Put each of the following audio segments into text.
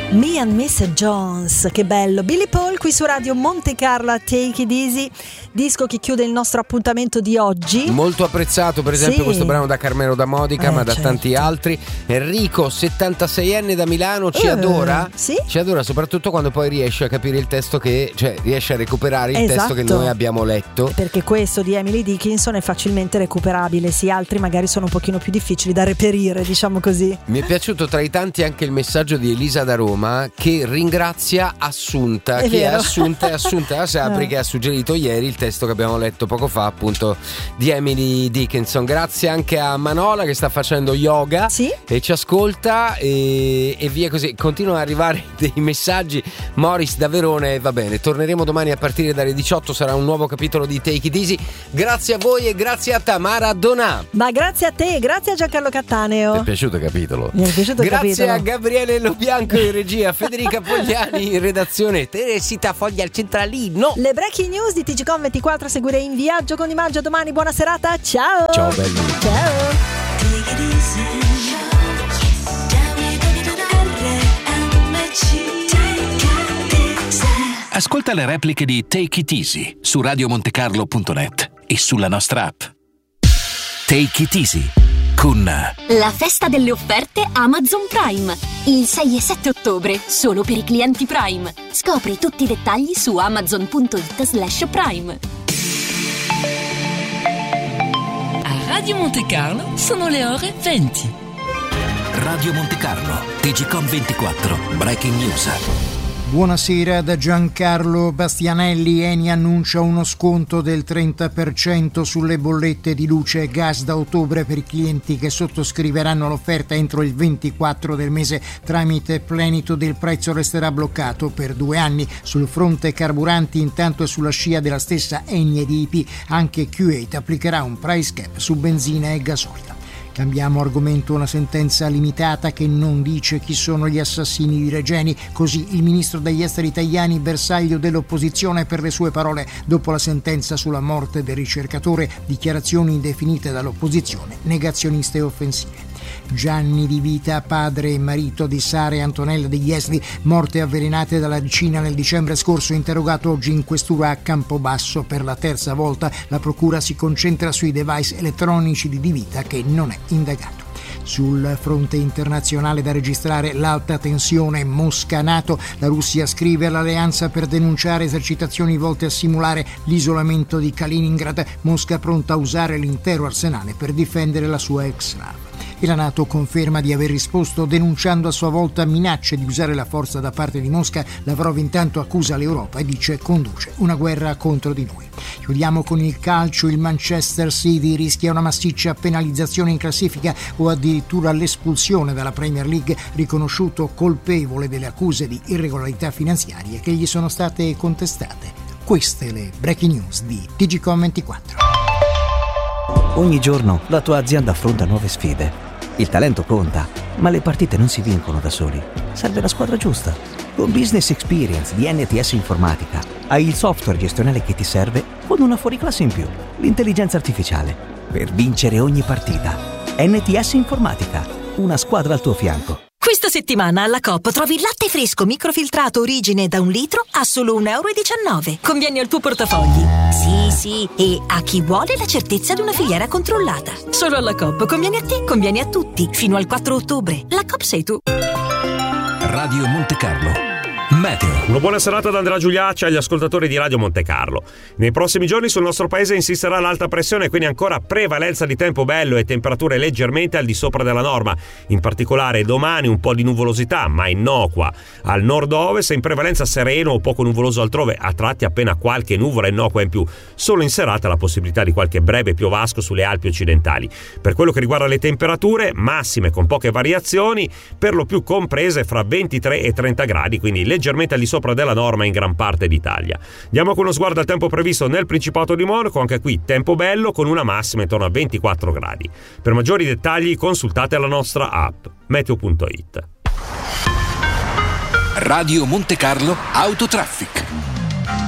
Me and Miss Jones, che bello. Billy Paul qui su Radio Monte Carlo, Take It Easy, disco che chiude il nostro appuntamento di oggi. Molto apprezzato, per esempio, questo brano da Carmelo da Modica, ma da tanti altri. Enrico, 76enne da Milano, ci adora. Sì? Ci adora soprattutto quando poi riesce a capire il testo riesce a recuperare il testo che noi abbiamo letto. Perché questo di Emily Dickinson è facilmente recuperabile, sì, altri magari sono un pochino più difficili da reperire, diciamo così. Mi è piaciuto tra i tanti anche il messaggio di Elisa da Roma, che ringrazia Assunta. È Chi vero. è Assunta? È Assunta la Sapri, che ha suggerito ieri il testo che abbiamo letto poco fa, appunto, di Emily Dickinson. Grazie anche a Manola che sta facendo yoga e ci ascolta, e via così. Continuano ad arrivare dei messaggi. Morris da Verona, va bene, torneremo domani a partire dalle 18, sarà un nuovo capitolo di Take It Easy. Grazie a voi e grazie a Tamara Donà. Ma grazie a te, grazie a Giancarlo Cattaneo. Mi è piaciuto il capitolo. Mi è piaciuto il grazie capitolo. A Gabriele Lobianco in regia, Federica Pogliani in redazione, Teresita Foglia al centralino. Le breaking news di TGCOM24 seguire in viaggio con Imaggio domani. Buona serata, ciao. Ciao belli. Ciao. Ascolta le repliche di Take It Easy su radiomontecarlo.net e sulla nostra app. Take It Easy con la festa delle offerte Amazon Prime. Il 6 e 7 ottobre, solo per i clienti Prime. Scopri tutti i dettagli su amazon.it/Prime. A Radio Monte Carlo sono le ore 20. Radio Monte Carlo, TGCOM24, Breaking News. Buonasera da Giancarlo Bastianelli. Eni annuncia uno sconto del 30% sulle bollette di luce e gas da ottobre per i clienti che sottoscriveranno l'offerta entro il 24 del mese tramite Plenitude. Il prezzo resterà bloccato per 2 anni. Sul fronte carburanti, intanto, e sulla scia della stessa Eni ed IP, anche Q8 applicherà un price cap su benzina e gasolio. Cambiamo argomento. Una sentenza limitata che non dice chi sono gli assassini di Regeni. Così il ministro degli esteri Tajani, bersaglio dell'opposizione per le sue parole dopo la sentenza sulla morte del ricercatore. Dichiarazioni definite dall'opposizione negazioniste e offensive. Gianni Di Vita, padre e marito di Sara e Antonella degli Esli, morte avvelenate dalla vicina nel dicembre scorso, interrogato oggi in questura a Campobasso per la terza volta. La procura si concentra sui device elettronici di Di Vita, che non è indagato. Sul fronte internazionale da registrare l'alta tensione Mosca-NATO. La Russia scrive all'alleanza per denunciare esercitazioni volte a simulare l'isolamento di Kaliningrad. Mosca pronta a usare l'intero arsenale per difendere la sua ex-slava. E la NATO conferma di aver risposto denunciando a sua volta minacce di usare la forza da parte di Mosca. Lavrov intanto accusa l'Europa e dice conduce una guerra contro di noi. Chiudiamo con il calcio. Il Manchester City rischia una massiccia penalizzazione in classifica o addirittura l'espulsione dalla Premier League, riconosciuto colpevole delle accuse di irregolarità finanziarie che gli sono state contestate. Queste le breaking news di TGCOM24. Ogni giorno la tua azienda affronta nuove sfide. Il talento conta, ma le partite non si vincono da soli. Serve la squadra giusta. Con Business Experience di NTS Informatica hai il software gestionale che ti serve con una fuoriclasse in più, l'intelligenza artificiale, per vincere ogni partita. NTS Informatica, una squadra al tuo fianco. Questa settimana alla Coop trovi il latte fresco microfiltrato origine da 1 litro a solo €1,19. Conviene al tuo portafogli. Sì, e a chi vuole la certezza di una filiera controllata. Solo alla Coop conviene a te, conviene a tutti. Fino al 4 ottobre. La Coop sei tu. Radio Monte Carlo. Meteo. Una buona serata da Andrea Giuliacci agli ascoltatori di Radio Monte Carlo. Nei prossimi giorni sul nostro paese insisterà l'alta pressione, quindi ancora prevalenza di tempo bello e temperature leggermente al di sopra della norma. In particolare domani un po' di nuvolosità, ma innocua al nord-ovest, e in prevalenza sereno o poco nuvoloso altrove, a tratti appena qualche nuvola innocua in più. Solo in serata la possibilità di qualche breve piovasco sulle Alpi occidentali. Per quello che riguarda le temperature, massime con poche variazioni, per lo più comprese fra 23 e 30 gradi, quindi leggermente al di sopra della norma in gran parte d'Italia. Diamo con uno sguardo al tempo previsto nel Principato di Monaco. Anche qui tempo bello con una massima intorno a 24 gradi. Per maggiori dettagli consultate la nostra app meteo.it. Radio Monte Carlo Autotraffic.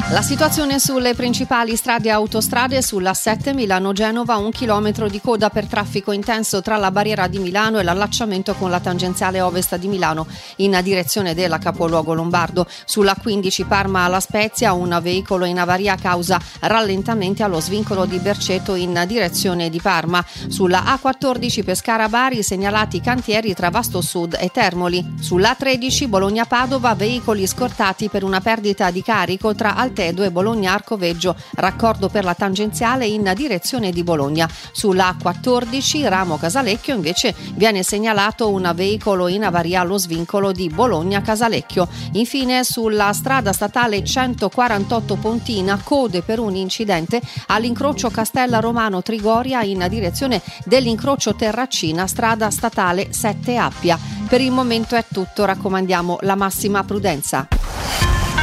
La situazione sulle principali strade e autostrade: sulla 7 Milano-Genova 1 chilometro di coda per traffico intenso tra la barriera di Milano e l'allacciamento con la tangenziale ovest di Milano in direzione della capoluogo lombardo. Sulla 15 Parma alla Spezia un veicolo in avaria causa rallentamenti allo svincolo di Berceto in direzione di Parma. Sulla A14 Pescara-Bari segnalati cantieri tra Vasto Sud e Termoli. Sulla 13 Bologna-Padova veicoli scortati per una perdita di carico tra Altedo e Bologna-Arcoveggio, raccordo per la tangenziale in direzione di Bologna. Sulla A14 Ramo Casalecchio invece viene segnalato un veicolo in avaria allo svincolo di Bologna-Casalecchio. Infine sulla strada statale 148 Pontina code per un incidente all'incrocio Castella Romano Trigoria in direzione dell'incrocio Terracina strada statale 7 Appia. Per il momento è tutto, raccomandiamo la massima prudenza.